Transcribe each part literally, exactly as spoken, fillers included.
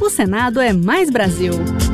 O Senado é mais Brasil.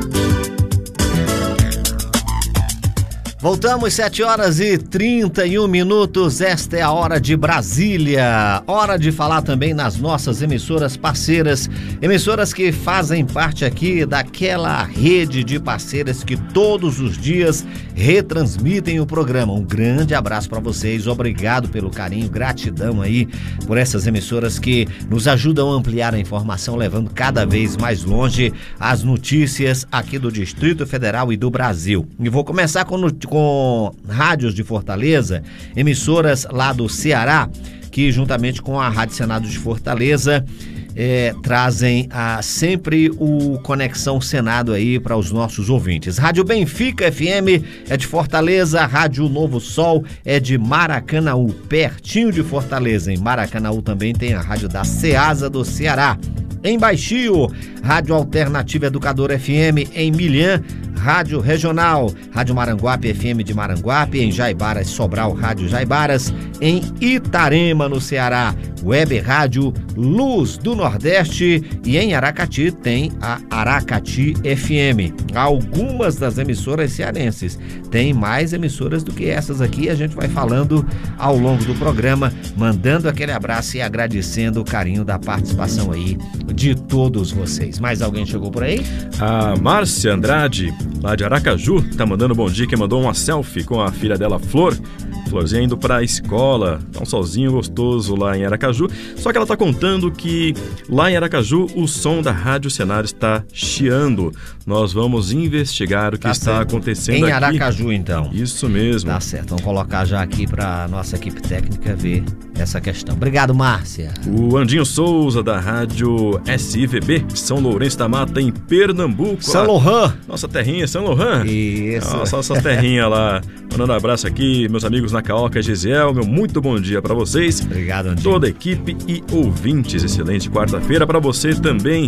Voltamos, sete horas e trinta e um minutos, esta é a Hora de Brasília. Hora de falar também nas nossas emissoras parceiras, emissoras que fazem parte aqui daquela rede de parceiras que todos os dias retransmitem o programa. Um grande abraço para vocês, obrigado pelo carinho, gratidão aí por essas emissoras que nos ajudam a ampliar a informação, levando cada vez mais longe as notícias aqui do Distrito Federal e do Brasil. E vou começar com notícias com rádios de Fortaleza, emissoras lá do Ceará, que juntamente com a Rádio Senado de Fortaleza é, trazem a, sempre o Conexão Senado aí para os nossos ouvintes. Rádio Benfica F M é de Fortaleza, Rádio Novo Sol é de Maracanaú, pertinho de Fortaleza. Em Maracanaú também tem a Rádio da Ceasa do Ceará. Em Baixio, Rádio Alternativa Educadora F M. Em Milhã, Rádio Regional, Rádio Maranguape F M de Maranguape. Em Jaibaras, Sobral, Rádio Jaibaras. Em Itarema, no Ceará, Web Rádio Luz do Nordeste. E em Aracati tem a Aracati F M. Algumas das emissoras cearenses. Tem mais emissoras do que essas aqui. A gente vai falando ao longo do programa, mandando aquele abraço e agradecendo o carinho da participação aí de todos vocês. Mais alguém chegou por aí? A Márcia Andrade, lá de Aracaju, tá mandando bom dia, que mandou uma selfie com a filha dela, Flor. Florzinha indo pra escola, tá um solzinho gostoso lá em Aracaju. Só que ela tá contando que lá em Aracaju o som da Rádio Senado está chiando. Nós vamos investigar o que tá está certo. acontecendo em aqui. Em Aracaju, então. Isso mesmo. Tá certo, vamos colocar já aqui pra nossa equipe técnica ver essa questão. Obrigado, Márcia. O Andinho Souza, da Rádio S I V B, São Lourenço da Mata, em Pernambuco. São Laurent. Nossa terrinha, São Laurent. Isso. Nossa, nossa terrinha lá. Mandando um abraço aqui, meus amigos na Caoca, Gisiel, meu muito bom dia pra vocês. Obrigado, Andinho. Toda a equipe e ouvintes, excelente quarta-feira pra você também.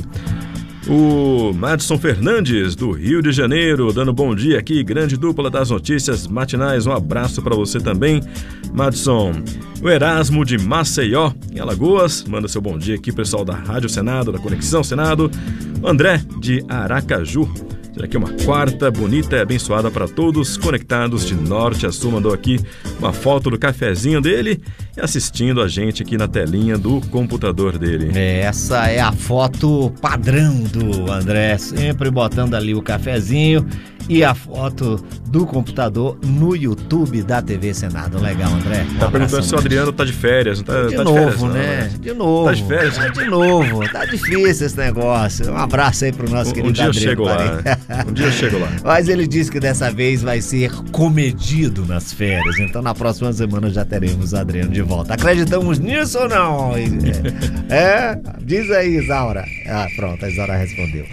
O Madison Fernandes, do Rio de Janeiro, dando bom dia aqui, grande dupla das notícias matinais, um abraço para você também, Madison. O Erasmo de Maceió, em Alagoas, manda seu bom dia aqui, pessoal da Rádio Senado, da Conexão Senado. O André, de Aracaju, aqui uma quarta bonita e abençoada para todos conectados de norte a sul. Mandou aqui uma foto do cafezinho dele e assistindo a gente aqui na telinha do computador dele. Essa é a foto padrão do André, sempre botando ali o cafezinho e a foto do computador no YouTube da T V Senado. Legal, André. Um tá perguntando se o Adriano tá de férias. Não tá, de tá novo, de férias, não, né? né? De novo. Tá de férias. Tá de novo. Tá difícil esse negócio. Um abraço aí pro nosso um, querido um dia Adriano. Eu chego lá. Um dia eu chego lá. Mas ele disse que dessa vez vai ser comedido nas férias. Então na próxima semana já teremos o Adriano de volta. Acreditamos nisso ou não? É? é? Diz aí, Isaura. Ah, pronto, a Isaura respondeu.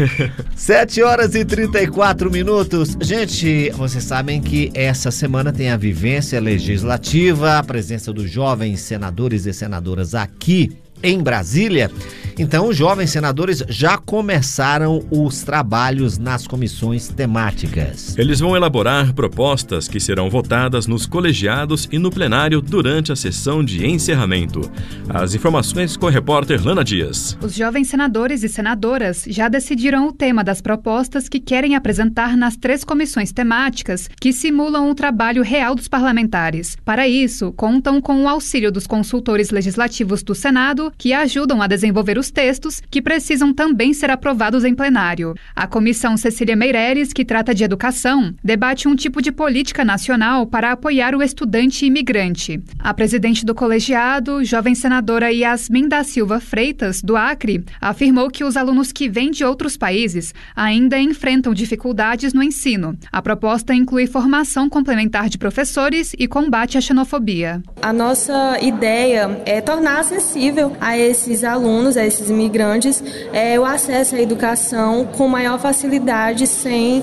sete horas e trinta e quatro minutos. Gente, vocês sabem que essa semana tem a vivência legislativa, a presença dos jovens senadores e senadoras aqui em Brasília. Então, os jovens senadores já começaram os trabalhos nas comissões temáticas. Eles vão elaborar propostas que serão votadas nos colegiados e no plenário durante a sessão de encerramento. As informações com a repórter Lana Dias. Os jovens senadores e senadoras já decidiram o tema das propostas que querem apresentar nas três comissões temáticas que simulam o trabalho real dos parlamentares. Para isso, contam com o auxílio dos consultores legislativos do Senado, que ajudam a desenvolver os textos, que precisam também ser aprovados em plenário. A Comissão Cecília Meireles, que trata de educação, debate um tipo de política nacional para apoiar o estudante imigrante. A presidente do colegiado, jovem senadora Yasmin da Silva Freitas, do Acre, afirmou que os alunos que vêm de outros países ainda enfrentam dificuldades no ensino. A proposta inclui formação complementar de professores e combate à xenofobia. A nossa ideia é tornar acessível a esses alunos, a esses imigrantes, é, o acesso à educação com maior facilidade, sem,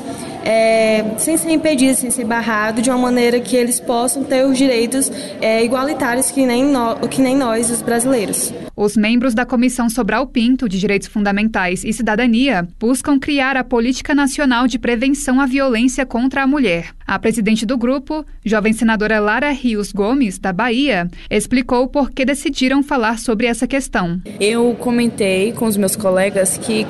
é, sem ser impedido, sem ser barrado, de uma maneira que eles possam ter os direitos é, igualitários que nem, no, que nem nós, os brasileiros. Os membros da Comissão Sobral Pinto de Direitos Fundamentais e Cidadania buscam criar a Política Nacional de Prevenção à Violência contra a Mulher. A presidente do grupo, jovem senadora Lara Rios Gomes, da Bahia, explicou por que decidiram falar sobre essa questão. Eu comentei com os meus colegas que